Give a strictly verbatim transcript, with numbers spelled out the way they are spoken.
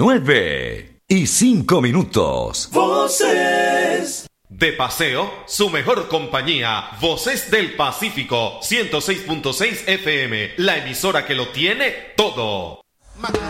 nueve y cinco minutos. Voces de paseo, su mejor compañía. Voces del Pacífico, ciento seis punto seis F M, la emisora que lo tiene todo.